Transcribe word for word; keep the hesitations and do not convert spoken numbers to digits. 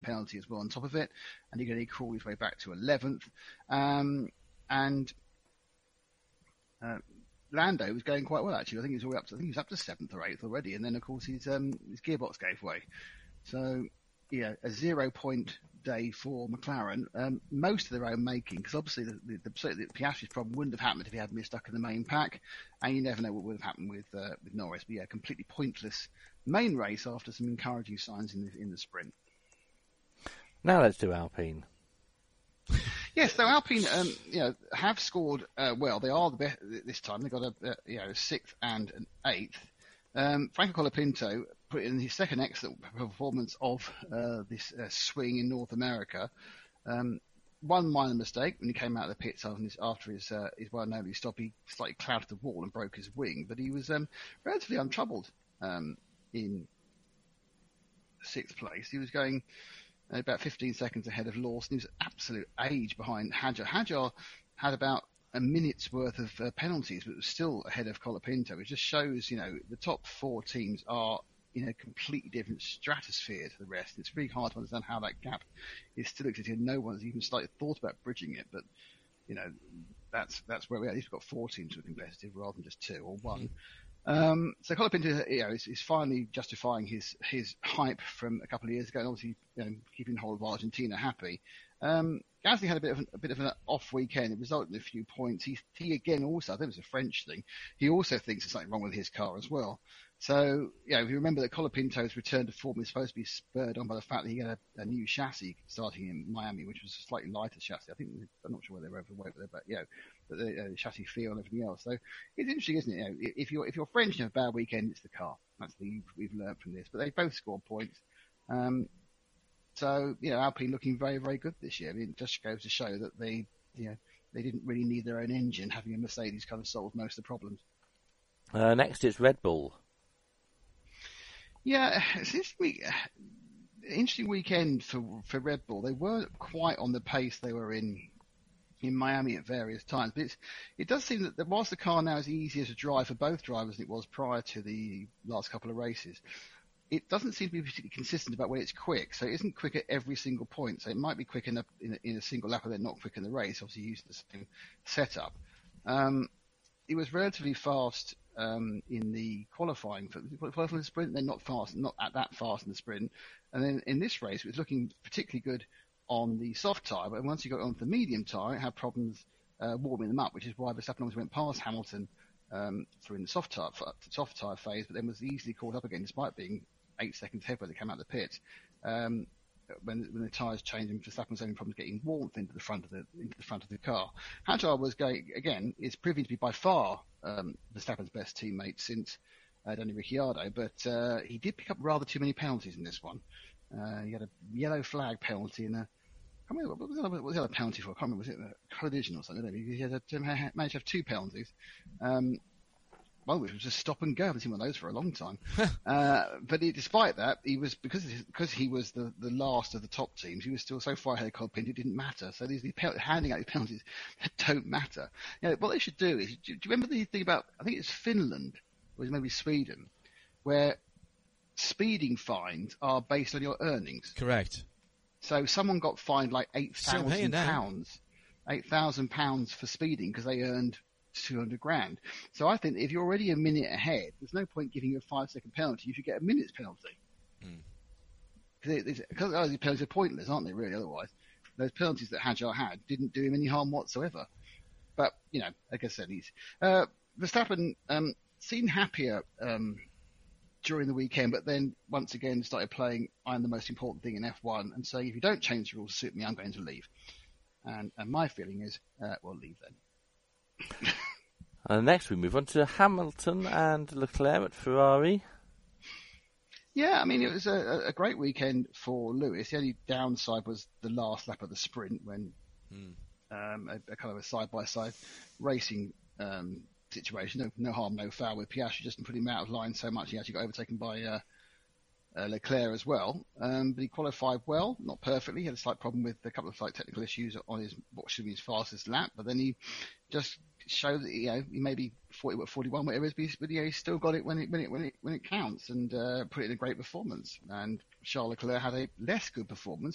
penalty as well on top of it, and he he crawled his way back to eleventh. Um, and uh, Lando was going quite well actually. I think he was all up to I think he was up to seventh or eighth already, and then of course his um, his gearbox gave way. So yeah, a zero point day for McLaren, um, most of their own making, because obviously the, the, the, the Piastri's problem wouldn't have happened if he hadn't been stuck in the main pack, and you never know what would have happened with uh, with Norris. But yeah, completely pointless main race after some encouraging signs in the in the sprint. Now let's do Alpine. Yes, so Alpine, um, you know, have scored uh, well. They are the best this time. They got a, a you know sixth and an eighth. Um, Franco Colapinto put in his second excellent performance of uh, this uh, swing in North America. Um, one minor mistake when he came out of the pits after his, after his, uh, his well-known stop, he slightly clouded the wall and broke his wing, but he was um, relatively untroubled um, in sixth place. He was going uh, about fifteen seconds ahead of Lawson. He was absolute age behind Hadjar. Hadjar had about a minute's worth of uh, penalties, but was still ahead of Colapinto. It just shows, you know, the top four teams are in a completely different stratosphere to the rest. It's really hard to understand how that gap is still existing. No one's even slightly thought about bridging it, but, you know, that's that's where we are. At least we've got four teams who are competitive rather than just two or one. Um, so Colapinto, you know, is, is finally justifying his his hype from a couple of years ago, and obviously, you know, keeping the whole of Argentina happy. Um, Gasly had a bit of an, a bit of an off weekend. It resulted in a few points. He, he again also, I think it was a French thing. He also thinks there's something wrong with his car as well. So, you know, if you remember that Colapinto's return to form is supposed to be spurred on by the fact that he had a, a new chassis starting in Miami, which was a slightly lighter chassis. I think I'm not sure whether they're overweight, but you know, but the, uh, the chassis feel and everything else. So it's interesting, isn't it? You know, if you're if you're French and have a bad weekend, it's the car. That's the we've learned from this. But they both scored points. Um, So, you know, Alpine looking very, very good this year. I mean, it just goes to show that they, you know, they didn't really need their own engine. Having a Mercedes kind of solved most of the problems. Uh, next, it's Red Bull. Yeah, since we, interesting weekend for for Red Bull. They weren't quite on the pace they were in in Miami at various times, but it's, it does seem that whilst the car now is easier to drive for both drivers than it was prior to the last couple of races, it doesn't seem to be particularly consistent about when it's quick. So it isn't quick at every single point. So it might be quick in a, in a, in a single lap and then not quick in the race, obviously using the same setup. Um, it was relatively fast um, in the qualifying for, qualifying for the sprint, then not fast, not at that fast in the sprint. And then in this race, it was looking particularly good on the soft tyre, but once you got onto the medium tyre, it had problems uh, warming them up, which is why Verstappen always went past Hamilton um, through in the soft tyre, soft tyre phase, but then was easily caught up again, despite being eight seconds ahead when they came out of the pit. Um, when, when the tyres changed, and Verstappen was having problems getting warmth into the front of the into the front of the car. Hadjar was going again. Is proving to be by far um, Verstappen's best teammate since uh, Daniel Ricciardo, but uh, he did pick up rather too many penalties in this one. Uh, he had a yellow flag penalty and a I can't remember, what was, the other, what was the other penalty for? I can't remember. Was it a collision or something? He had a, managed to have two penalties. Um, One of which was just stop and go. I haven't seen one of those for a long time. uh, but he, despite that, he was because because he was the, the last of the top teams. He was still so far ahead of Colapinto, it didn't matter. So these, these handing out these penalties that don't matter. You know, what they should do is, do, do you remember the thing about? I think it's Finland or maybe Sweden, where speeding fines are based on your earnings. Correct. So someone got fined like eight thousand pounds, eight thousand pounds for speeding because they earned two hundred grand. So I think if you're already a minute ahead, there's no point giving you a five second penalty. You should get a minute's penalty. Because mm. oh, these penalties are pointless, aren't they, really, otherwise? Those penalties that Hadjar had didn't do him any harm whatsoever. But, you know, like I said, he's... Uh, Verstappen um, seemed happier um, during the weekend, but then once again started playing I'm the most important thing in F one and saying, if you don't change the rules to suit me, I'm going to leave. And, and my feeling is, uh, well, leave then. And next we move on to Hamilton and Leclerc at Ferrari. Yeah, I mean, it was a, a great weekend for Lewis. The only downside was the last lap of the sprint when mm. um, a, a kind of a side-by-side racing um, situation. No, no harm, no foul with Piastri, just put him out of line so much he actually got overtaken by uh, uh, Leclerc as well. Um, but he qualified well, not perfectly. He had a slight problem with a couple of like technical issues on his what should be his fastest lap, but then he just showed that you know he maybe forty, forty-one, whatever it is, but yeah, he still got it when it when it when it when it counts and uh, put it in a great performance. And Charles Leclerc had a less good performance,